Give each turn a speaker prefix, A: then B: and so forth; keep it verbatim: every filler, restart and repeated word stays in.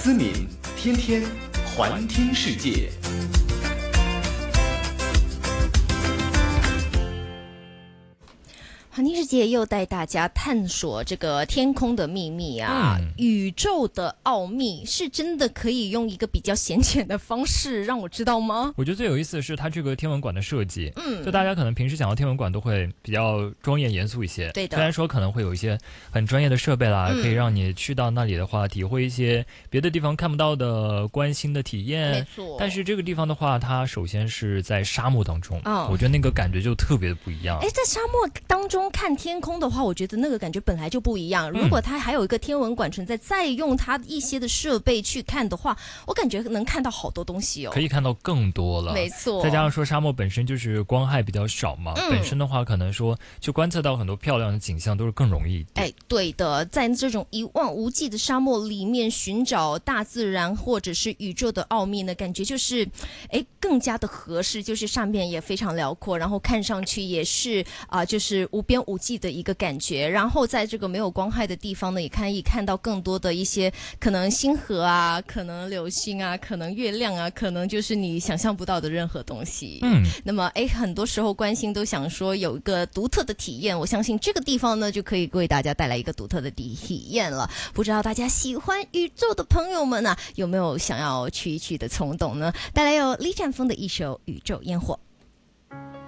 A: 思敏，天天环听世界。
B: 环听世界又带大家探索这个天空的秘密啊、嗯，宇宙的奥秘是真的可以用一个比较浅显的方式让我知道吗？
C: 我觉得最有意思的是它这个天文馆的设计，
B: 嗯，
C: 就大家可能平时想到天文馆都会比较庄严严肃一些，
B: 对的。
C: 虽然说可能会有一些很专业的设备啦，嗯、可以让你去到那里的话，体会一些别的地方看不到的观星的体验，
B: 没错。
C: 但是这个地方的话，它首先是在沙漠当中，
B: 哦、
C: 我觉得那个感觉就特别的不一样。
B: 哎，在沙漠当中看天空的话，我觉得那个感觉本来就不一样。如果它还有一个天文馆存在，再用它一些的设备去看的话，我感觉能看到好多东西哦，
C: 可以看到更多了。
B: 没错，
C: 再加上说沙漠本身就是光害比较少嘛，嗯、本身的话可能说就观测到很多漂亮的景象都是更容易一点。
B: 哎，对的，在这种一望无际的沙漠里面寻找大自然或者是宇宙的奥秘呢，感觉就是哎更加的合适，就是上面也非常辽阔，然后看上去也是啊、呃，就是无边无际的一个感觉。然后在这个没有光害的地方呢，也可以看到更多的一些可能星河啊，可能流星啊，可能月亮啊，可能就是你想象不到的任何东西。
C: 嗯，
B: 那么哎，很多时候观星都想说有一个独特的体验，我相信这个地方呢就可以为大家带来一个独特的体验了。不知道大家喜欢宇宙的朋友们呢、啊，有没有想要去一去的冲动呢？带来有李展峰的一首《宇宙烟火》。